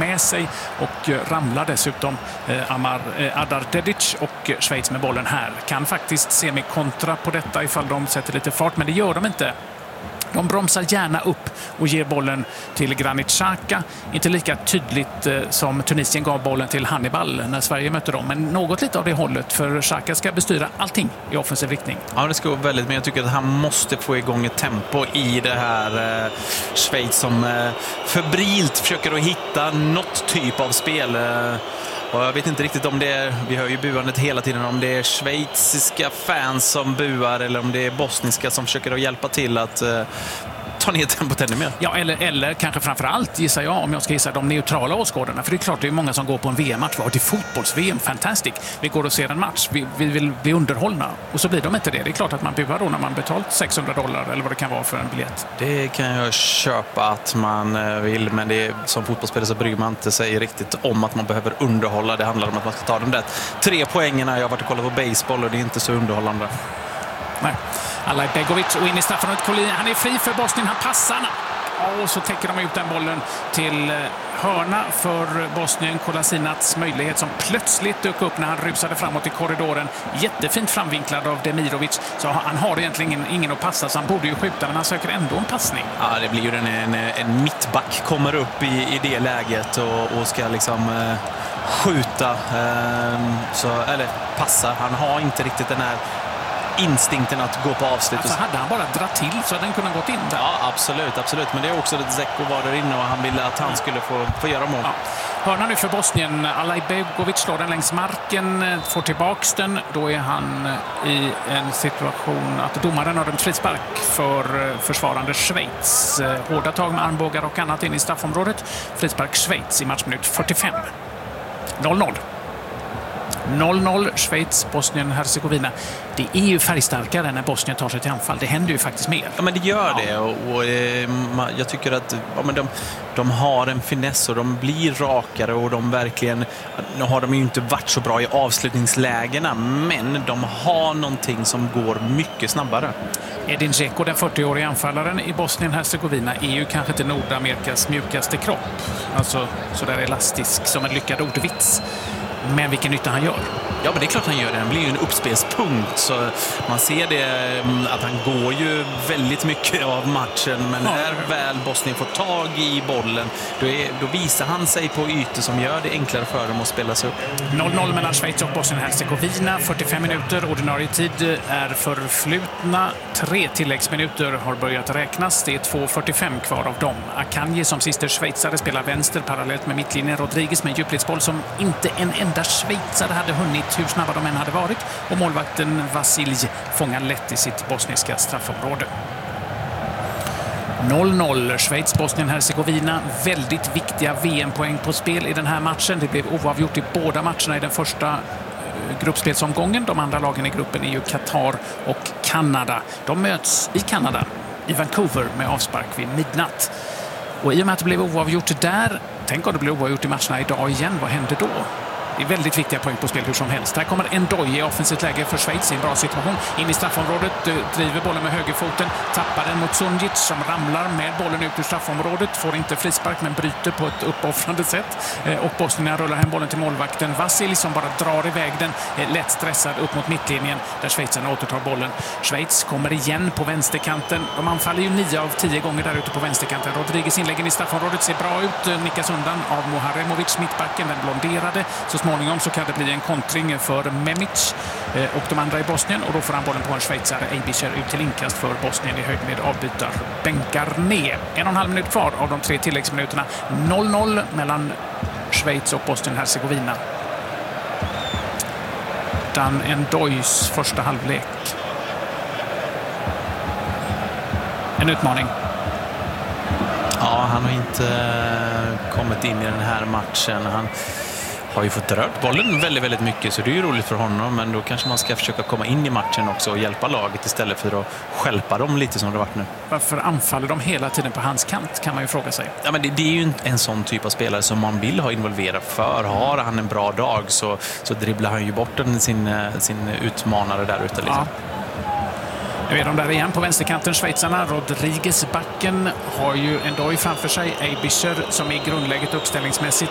med sig och ramlar dessutom Adar Dedic, och Schweiz med bollen här kan faktiskt semikontra på detta ifall de sätter lite fart, men det gör de inte. De bromsar gärna upp och ger bollen till Granit Xhaka. Inte lika tydligt som Tunisien gav bollen till Hannibal när Sverige mötte dem. Men något lite av det hållet, för Xhaka ska bestyra allting i offensiv riktning. Ja, det ska gå väldigt, men jag tycker att han måste få igång ett tempo i det här Schweiz som febrilt försöker att hitta något typ av spel. Och jag vet inte riktigt om det är, vi hör ju buandet hela tiden, om det är schweiziska fans som buar eller om det är bosniska som försöker att hjälpa till att ta ner tempot ännu mer. Ja, eller kanske framförallt, gissar jag, om jag ska gissa, de neutrala åskådarna. För det är klart, det är många som går på en VM-match. Det är fotbolls-VM, fantastiskt. Vi går och ser en match, vi vill bli underhållna. Och så blir de inte det. Det är klart att man buar då när man betalt $600 eller vad det kan vara för en biljett. Det kan jag köpa att man vill, men det är, som fotbollsspelare så bryr man inte sig riktigt om att man behöver underhålla. Det handlar om att man ska ta de där 3 poängerna. Jag har varit och kollat på baseball och det är inte så underhållande. Nej. Alaj Begovic och in i straffområdet. Han är fri för Bosnien, han passar. Och så täcker de ut den bollen till hörna för Bosnien. Kolasinats möjlighet som plötsligt dök upp när han rusade framåt i korridoren. Jättefint framvinklad av Demirovic. Så han har egentligen ingen att passa, så han borde ju skjuta, men han söker ändå en passning. Ja, det blir ju en mittback kommer upp i det läget och ska liksom skjuta eller passa. Han har inte riktigt den här instinkten att gå på avslut. Alltså hade han bara dratt till så hade den kunnat gått in där. Ja, absolut. Men det är också att Zeko var där inne och han ville att han skulle få göra mål. Ja. Hörna nu för Bosnien. Alaj Begovic slår den längs marken, får tillbaks den. Då är han i en situation att domaren har en frispark för försvarande Schweiz. Hårda tag med armbågar och annat in i straffområdet. Frispark Schweiz i matchminut 45. 0-0. 0-0 Schweiz, Bosnien, Herzegovina. Det är ju färgstarkare när Bosnien tar sig till anfall. Det händer ju faktiskt mer. Ja, men det gör det. Och jag tycker att de har en finess och de blir rakare och de verkligen, nu har de ju inte varit så bra i avslutningslägena, men de har någonting som går mycket snabbare. Edin Dzeko, den 40-åriga anfallaren i Bosnien-Herzegovina, är ju kanske inte Nordamerikas mjukaste kropp. Alltså sådär elastisk som en lyckad ordvits. Men vilken nytta han gör. Ja, men det är klart han gör det. Han blir ju en uppspelspunkt. Så man ser det att han går ju väldigt mycket av matchen. Men när väl Bosnien får tag i bollen, då visar han sig på ytor som gör det enklare för dem att spela sig upp. 0-0 mellan Schweiz och Bosnien-Herzegovina. 45 minuter. Ordinarie tid är förflutna. 3 tilläggsminuter har börjat räknas. Det är 2:45 kvar av dem. Akanji som sista schweizare spelar vänster parallellt med mittlinjen. Rodriguez med en djupledsboll som inte en enda schweizare hade hunnit, hur snabba de än hade varit. Och målvakten Vasilj fångar lätt i sitt bosniska straffområde. 0-0 Schweiz, Bosnien-Herzegovina. Väldigt viktiga VM-poäng på spel i den här matchen. Det blev oavgjort i båda matcherna i den första gruppspelsomgången. De andra lagen i gruppen är ju Qatar och Kanada. De möts i Kanada, i Vancouver, med avspark vid midnatt. Och i och med att det blev oavgjort där, tänk om det blev oavgjort i matcherna idag igen, vad händer då? Det är väldigt viktiga poäng på spel hur som helst. Här kommer Ndoye i offensivt läge för Schweiz i en bra situation. In i straffområdet, driver bollen med högerfoten, tappar den mot Sunjic som ramlar med bollen ut ur straffområdet. Får inte frispark men bryter på ett uppoffrande sätt. Och Bosnien rullar hem bollen till målvakten Vasilj som bara drar iväg den, lätt stressad upp mot mittlinjen där Schweizarna återtar bollen. Schweiz kommer igen på vänsterkanten. De anfaller ju 9 av 10 gånger där ute på vänsterkanten. Rodriguez inläggen i straffområdet ser bra ut, nickas undan av Muharemovic, mittbacken, den blonderade. Så småningom så kan det bli en kontring för Memic och de andra i Bosnien, och då får han bollen på en schweizare. Eibischer ut till inkast för Bosnien i höjd med avbytar bänkar ner. 1,5 minut kvar av de 3 tilläggsminuterna. 0-0 mellan Schweiz och Bosnien-Herzegovina. Dan Ndoyes första halvlek. En utmaning. Ja, han har inte kommit in i den här matchen. Han har ju fått rört bollen väldigt, väldigt mycket, så det är ju roligt för honom, men då kanske man ska försöka komma in i matchen också och hjälpa laget istället för att stjälpa dem lite som det varit nu. Varför anfaller de hela tiden på hans kant, kan man ju fråga sig. Ja, men det är ju en sån typ av spelare som man vill ha involverad, för har han en bra dag så dribblar han ju bort sin utmanare där ute liksom. Ja. Nu är de där igen på vänsterkanten, schweizarna. Rodriguez backen har ju Ndoye framför sig. Eibischer som är i grundläget uppställningsmässigt